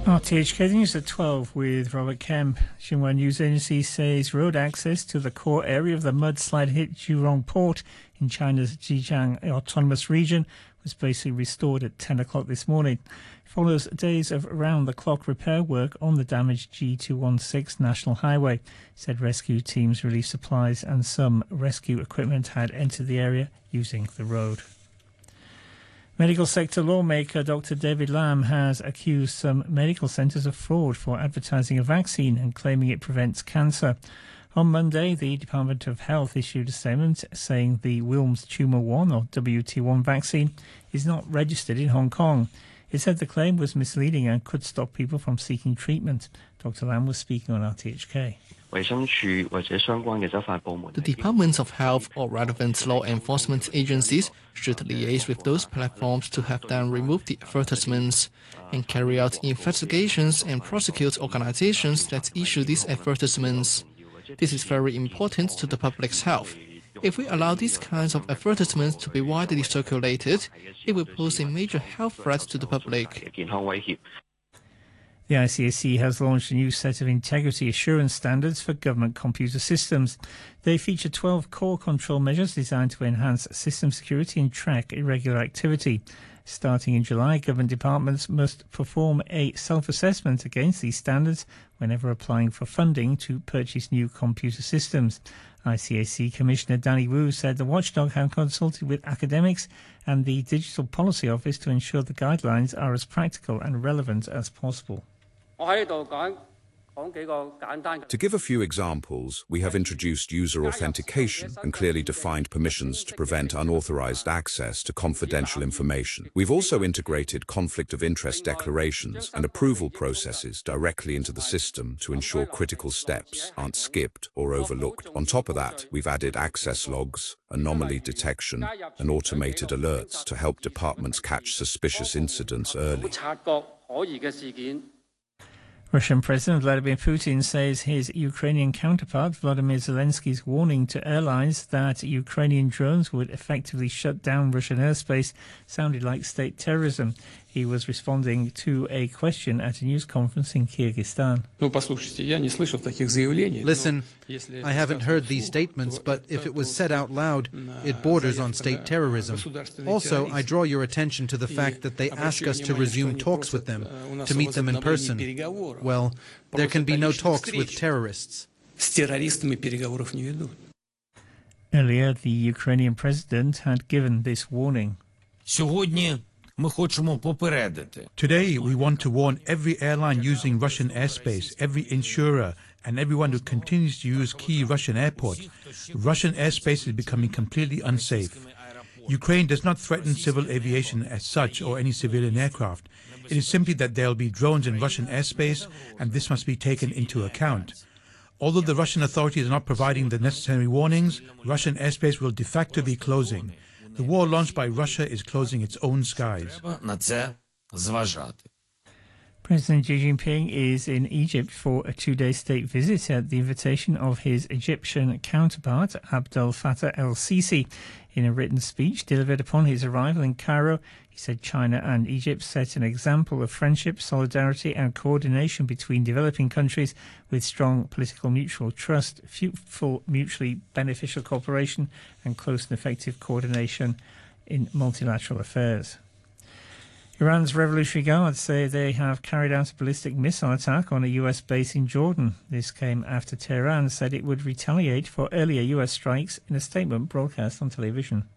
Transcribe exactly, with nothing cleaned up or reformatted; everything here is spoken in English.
R T H K News at twelve with Robert Kemp. Xinhua News Agency says road access to the core area of the mudslide hit Jurong Port in China's Zhejiang Autonomous Region was basically restored at ten o'clock this morning. It follows days of round-the-clock repair work on the damaged G two sixteen National Highway. It said rescue teams relief supplies and some rescue equipment had entered the area using the road. Medical sector lawmaker Doctor David Lam has accused some medical centres of fraud for advertising a vaccine and claiming it prevents cancer. On Monday, the Department of Health issued a statement saying the Wilms Tumor one or W T one vaccine is not registered in Hong Kong. It said the claim was misleading and could stop people from seeking treatment. Doctor Lam was speaking on R T H K. The Departments of Health or relevant law enforcement agencies should liaise with those platforms to have them remove the advertisements and carry out investigations and prosecute organizations that issue these advertisements. This is very important to the public's health. If we allow these kinds of advertisements to be widely circulated, it will pose a major health threat to the public. The I C A C has launched a new set of integrity assurance standards for government computer systems. They feature twelve core control measures designed to enhance system security and track irregular activity. Starting in July, government departments must perform a self-assessment against these standards whenever applying for funding to purchase new computer systems. I C A C Commissioner Danny Wu said the watchdog had consulted with academics and the Digital Policy Office to ensure the guidelines are as practical and relevant as possible. To give a few examples, we have introduced user authentication and clearly defined permissions to prevent unauthorized access to confidential information. We've also integrated conflict of interest declarations and approval processes directly into the system to ensure critical steps aren't skipped or overlooked. On top of that, we've added access logs, anomaly detection, and automated alerts to help departments catch suspicious incidents early. Russian President Vladimir Putin says his Ukrainian counterpart Volodymyr Zelensky's warning to airlines that Ukrainian drones would effectively shut down Russian airspace sounded like state terrorism. He was responding to a question at a news conference in Kyrgyzstan. Listen, I haven't heard these statements, but if it was said out loud, it borders on state terrorism. Also, I draw your attention to the fact that they ask us to resume talks with them, to meet them in person. Well, there can be no talks with terrorists. Earlier, the Ukrainian president had given this warning. Today, we want to warn every airline using Russian airspace, every insurer, and everyone who continues to use key Russian airports. Russian airspace is becoming completely unsafe. Ukraine does not threaten civil aviation as such or any civilian aircraft. It is simply that there will be drones in Russian airspace, and this must be taken into account. Although the Russian authorities are not providing the necessary warnings, Russian airspace will de facto be closing. The war launched by Russia is closing its own skies. President Xi Jinping is in Egypt for a two-day state visit at the invitation of his Egyptian counterpart, Abdel Fattah el-Sisi. In a written speech delivered upon his arrival in Cairo, he said China and Egypt set an example of friendship, solidarity and coordination between developing countries with strong political mutual trust, fruitful mutually beneficial cooperation and close and effective coordination in multilateral affairs. Iran's Revolutionary Guards say they have carried out a ballistic missile attack on a U S base in Jordan. This came after Tehran said it would retaliate for earlier U S strikes in a statement broadcast on television.